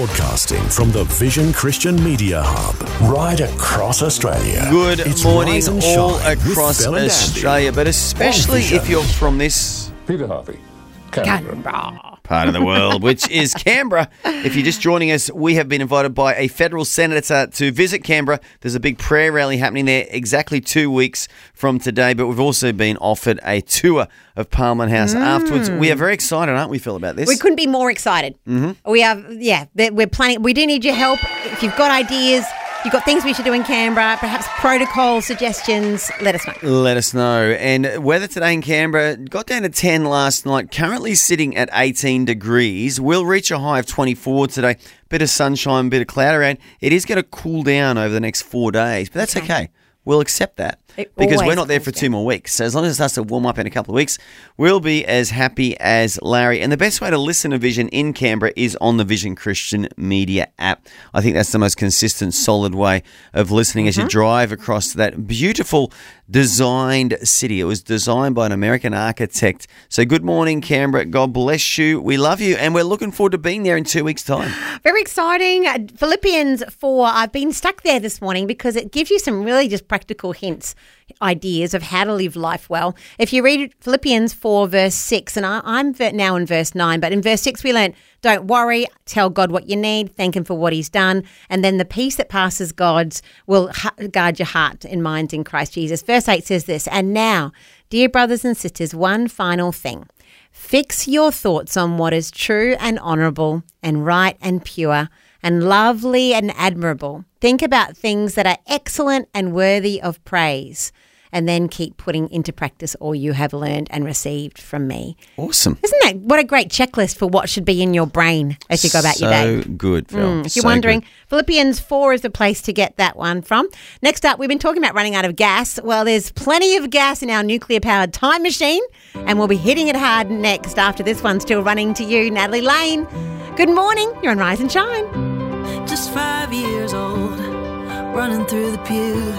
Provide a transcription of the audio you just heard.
Broadcasting from the Vision Christian Media Hub, right across Australia. Good It's morning Rise and all Shine with across Phil and Andy. Australia, but especially if you're from this Peter Harvey, Canberra. part of the world, which is Canberra. If you're just joining us, we have been invited by a federal senator to visit Canberra. There's a big prayer rally happening there exactly 2 weeks from today, but we've also been offered a tour of Parliament House afterwards. We are very excited, aren't we, Phil, about this? We couldn't be more excited. Mm-hmm. We're planning. We do need your help. If you've got ideas, you've got things we should do in Canberra, perhaps protocol suggestions, let us know. Let us know. And weather today in Canberra got down to 10 last night, currently sitting at 18 degrees. We'll reach a high of 24 today. Bit of sunshine, bit of cloud around. It is going to cool down over the next 4 days, but that's okay. We'll accept that because we're not there for 2 more weeks. So as long as it starts to warm up in a couple of weeks, we'll be as happy as Larry. And the best way to listen to Vision in Canberra is on the Vision Christian Media app. I think that's the most consistent, solid way of listening as you drive across that beautiful designed city. It was designed by an American architect. So good morning, Canberra. God bless you. We love you. And we're looking forward to being there in 2 weeks' time. Very exciting. Philippians 4. I've been stuck there this morning because it gives you some really just practical hints, ideas of how to live life well. If you read Philippians 4 verse 6, and I'm now in verse 9, but in verse 6 we learned, don't worry, tell God what you need, thank him for what he's done, and then the peace that passes God's will guard your heart and mind in Christ Jesus. Verse 8 says this, and now, dear brothers and sisters, one final thing. Fix your thoughts on what is true and honourable and right and pure and lovely and admirable. Think about things that are excellent and worthy of praise, and then keep putting into practice all you have learned and received from me. Awesome. Isn't that what a great checklist for what should be in your brain as you go about your day? So good, Phil. If you're wondering, Philippians 4 is the place to get that one from. Next up, we've been talking about running out of gas. Well, there's plenty of gas in our nuclear-powered time machine, and we'll be hitting it hard next after this one still running to you, Natalie Lane. Good morning. You're on Rise and Shine. Just 5 years old, running through the pew.